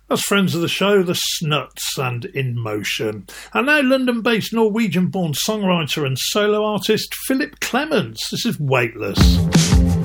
That's friends of the show, the Snuts and In Motion. And now London-based Norwegian-born songwriter and solo artist Philip Clements. This is Weightless.